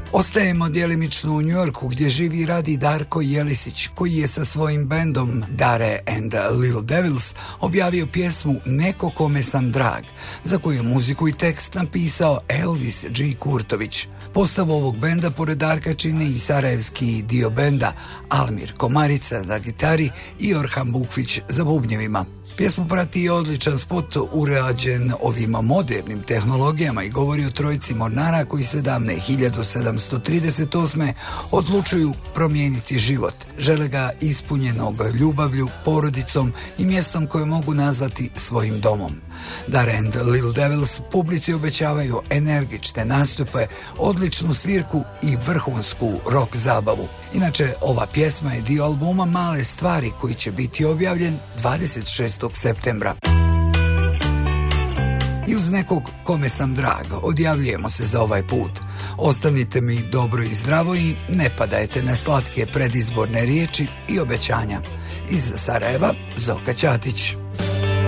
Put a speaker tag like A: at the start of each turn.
A: Ostajemo djelimično u Njujorku gdje živi i radi Darko Jelisić, koji je sa svojim bendom Dare and Little Devils objavio pjesmu Neko kome sam drag, za koju je muziku i tekst napisao Elvis G. Kurtović. Postavu ovog benda pored Darka čini i sarajevski dio benda Almir Komarica na gitari i Orhan Bukvić za bubnjevima. Pjesmu prati i odličan spot urađen ovim modernim tehnologijama i govori o trojici mornara koji se davne 1738. odlučuju promijeniti život. Žele ga ispunjenog ljubavlju, porodicom i mjestom koje mogu nazvati svojim domom. Dare and Little Devils publici obećavaju energične nastupe, odličnu svirku i vrhunsku rock zabavu. Inače, ova pjesma je dio albuma Male stvari koji će biti objavljen 26. septembra. I uz nekog kome sam drag, odjavljujemo se za ovaj put. Ostanite mi dobro i zdravo i ne padajte na slatke predizborne riječi i obećanja. Iz Sarajeva, Zoka Ćatić.